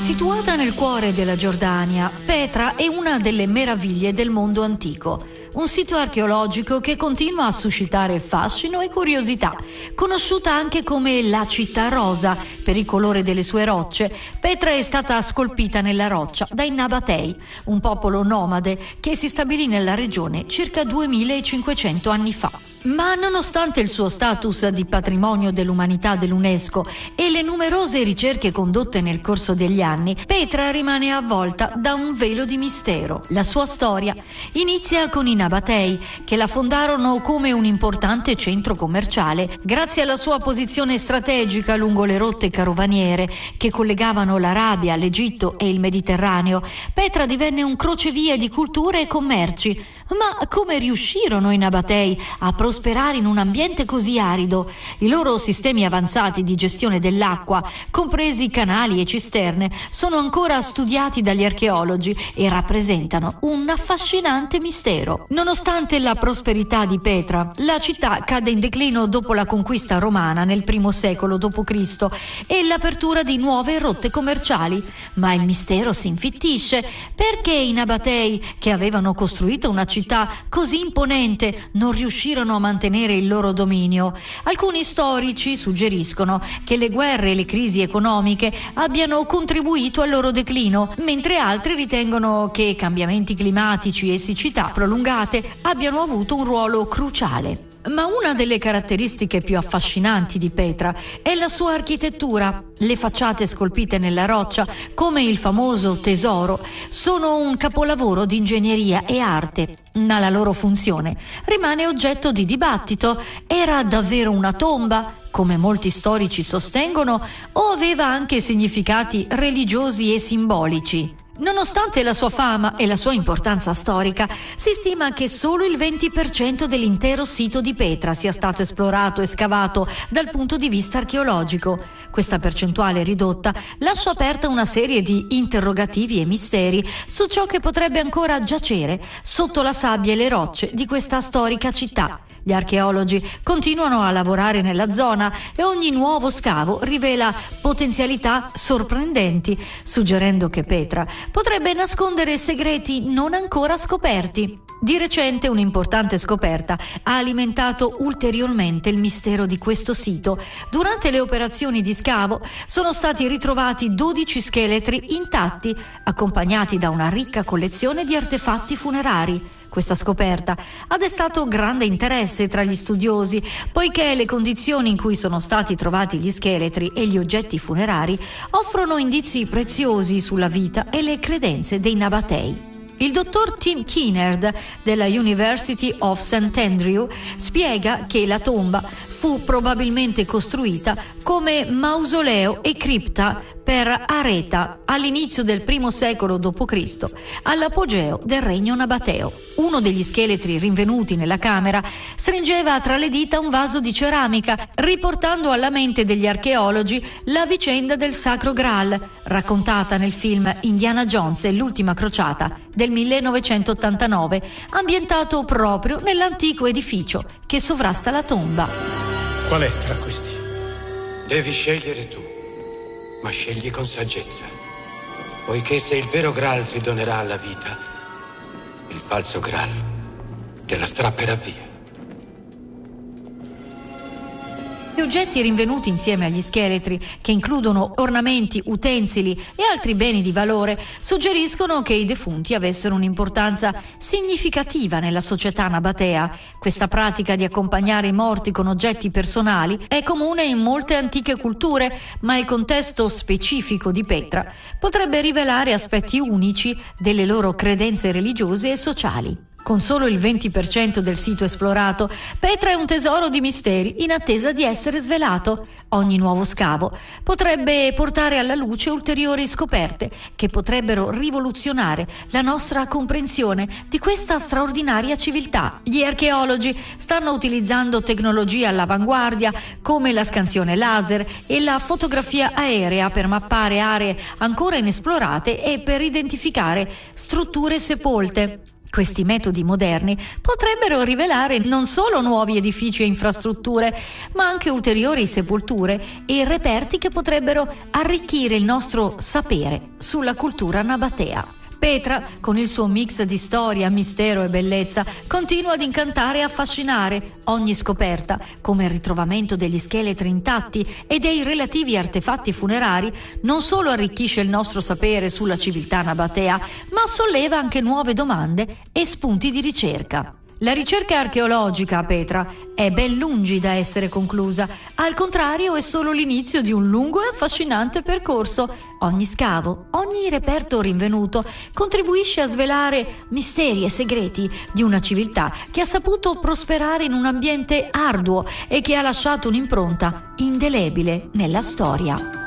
Situata nel cuore della Giordania, Petra è una delle meraviglie del mondo antico. Un sito archeologico che continua a suscitare fascino e curiosità. Conosciuta anche come la città rosa per il colore delle sue rocce, Petra è stata scolpita nella roccia dai Nabatei, un popolo nomade che si stabilì nella regione circa 2500 anni fa. Ma nonostante il suo status di patrimonio dell'umanità dell'UNESCO e le numerose ricerche condotte nel corso degli anni, Petra rimane avvolta da un velo di mistero. La sua storia inizia con i Nabatei, che la fondarono come un importante centro commerciale grazie alla sua posizione strategica lungo le rotte carovaniere che collegavano l'Arabia, l'Egitto e il Mediterraneo. Petra divenne un crocevia di culture e commerci. Ma come riuscirono i Nabatei a prosperare in un ambiente così arido? I loro sistemi avanzati di gestione dell'acqua, compresi canali e cisterne, sono ancora studiati dagli archeologi e rappresentano un affascinante mistero. Nonostante la prosperità di Petra, la città cade in declino dopo la conquista romana nel I secolo d.C. e l'apertura di nuove rotte commerciali. Ma il mistero si infittisce. Perché i Nabatei, che avevano costruito una città così imponente, non riuscirono a mantenere il loro dominio? Alcuni storici suggeriscono che le guerre e le crisi economiche abbiano contribuito al loro declino, mentre altri ritengono che cambiamenti climatici e siccità prolungate abbiano avuto un ruolo cruciale. Ma una delle caratteristiche più affascinanti di Petra è la sua architettura. Le facciate scolpite nella roccia, come il famoso tesoro, sono un capolavoro di ingegneria e arte, ma la loro funzione rimane oggetto di dibattito. Era davvero una tomba, come molti storici sostengono, o aveva anche significati religiosi e simbolici? Nonostante la sua fama e la sua importanza storica, si stima che solo il 20% dell'intero sito di Petra sia stato esplorato e scavato dal punto di vista archeologico. Questa percentuale ridotta lascia aperta una serie di interrogativi e misteri su ciò che potrebbe ancora giacere sotto la sabbia e le rocce di questa storica città. Gli archeologi continuano a lavorare nella zona e ogni nuovo scavo rivela potenzialità sorprendenti, suggerendo che Petra potrebbe nascondere segreti non ancora scoperti. Di recente un'importante scoperta ha alimentato ulteriormente il mistero di questo sito. Durante le operazioni di scavo sono stati ritrovati 12 scheletri intatti, accompagnati da una ricca collezione di artefatti funerari. Questa scoperta ha destato grande interesse tra gli studiosi, poiché le condizioni in cui sono stati trovati gli scheletri e gli oggetti funerari offrono indizi preziosi sulla vita e le credenze dei Nabatei. Il dottor Tim Kinnaird della University of St. Andrew spiega che la tomba fu probabilmente costruita come mausoleo e cripta per Areta all'inizio del I secolo d.C., all'apogeo del regno nabateo. Uno degli scheletri rinvenuti nella camera stringeva tra le dita un vaso di ceramica, riportando alla mente degli archeologi la vicenda del Sacro Graal, raccontata nel film Indiana Jones e l'ultima crociata del 1989, ambientato proprio nell'antico edificio che sovrasta la tomba. Qual è tra questi? Devi scegliere tu, ma scegli con saggezza, poiché se il vero Graal ti donerà la vita, il falso Graal te la strapperà via. Gli oggetti rinvenuti insieme agli scheletri, che includono ornamenti, utensili e altri beni di valore, suggeriscono che i defunti avessero un'importanza significativa nella società nabatea. Questa pratica di accompagnare i morti con oggetti personali è comune in molte antiche culture, ma il contesto specifico di Petra potrebbe rivelare aspetti unici delle loro credenze religiose e sociali. Con solo il 20% del sito esplorato, Petra è un tesoro di misteri in attesa di essere svelato. Ogni nuovo scavo potrebbe portare alla luce ulteriori scoperte che potrebbero rivoluzionare la nostra comprensione di questa straordinaria civiltà. Gli archeologi stanno utilizzando tecnologie all'avanguardia come la scansione laser e la fotografia aerea per mappare aree ancora inesplorate e per identificare strutture sepolte. Questi metodi moderni potrebbero rivelare non solo nuovi edifici e infrastrutture, ma anche ulteriori sepolture e reperti che potrebbero arricchire il nostro sapere sulla cultura nabatea. Petra, con il suo mix di storia, mistero e bellezza, continua ad incantare e affascinare. Ogni scoperta, come il ritrovamento degli scheletri intatti e dei relativi artefatti funerari, non solo arricchisce il nostro sapere sulla civiltà nabatea, ma solleva anche nuove domande e spunti di ricerca. La ricerca archeologica a Petra è ben lungi da essere conclusa, al contrario è solo l'inizio di un lungo e affascinante percorso. Ogni scavo, ogni reperto rinvenuto contribuisce a svelare misteri e segreti di una civiltà che ha saputo prosperare in un ambiente arduo e che ha lasciato un'impronta indelebile nella storia.